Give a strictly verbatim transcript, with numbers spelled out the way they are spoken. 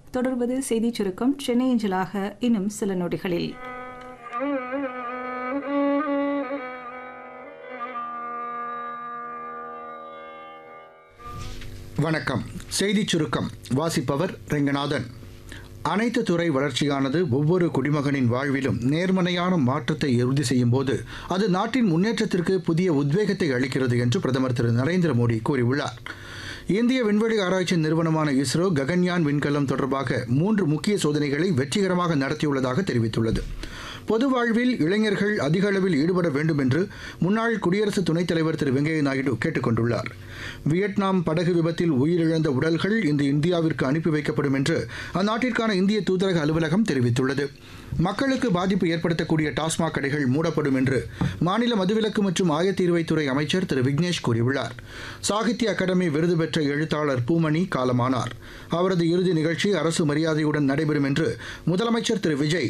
தொடர்வது செய்திச் சுருக்கம் சென்னை அஞ்சலாக இன்னும் சில நொடிகளில். வணக்கம். செய்திச் சுருக்கம் வாசிப்பவர் ரெங்கநாதன். அனைத்து துறை வளர்ச்சியானது ஒவ்வொரு குடிமகனின் வாழ்விலும் நேர்மறையான மாற்றத்தை உறுதி செய்யும் போது அது நாட்டின் முன்னேற்றத்திற்கு புதிய உத்வேகத்தை அளிக்கிறது என்று பிரதமர் திரு நரேந்திர மோடி கூறியுள்ளார். இந்திய விண்வெளி ஆராய்ச்சி நிறுவனமான இஸ்ரோ ககன்யான் விண்கலம் தொடர்பாக மூன்று முக்கிய சோதனைகளை வெற்றிகரமாக நடத்தியுள்ளதாக தெரிவித்துள்ளது. பொது வாழ்வில் இளைஞர்கள் அதிக அளவில் ஈடுபட வேண்டும் என்று முன்னாள் குடியரசு துணைத் தலைவர் திரு வெங்கையா நாயுடு கேட்டுக் கொண்டுள்ளார். வியட்நாம் படகு விபத்தில் உயிரிழந்த உடல்கள் இன்று இந்தியாவிற்கு அனுப்பி வைக்கப்படும் என்று அந்நாட்டிற்கான இந்திய தூதரக அலுவலகம் தெரிவித்துள்ளது. மக்களுக்கு பாதிப்பு ஏற்படுத்தக்கூடிய டாஸ்மாக் கடைகள் மூடப்படும் என்று மாநில மதுவிலக்கு மற்றும் ஆயத்தீர்வைத்துறை அமைச்சர் திரு விக்னேஷ் கூறியுள்ளார். சாகித்ய அகாடமி விருது பெற்ற எழுத்தாளர் பூமணி காலமானார். அவரது இறுதி நிகழ்ச்சி அரசு மரியாதையுடன் நடைபெறும் என்று முதலமைச்சர் திரு விஜய்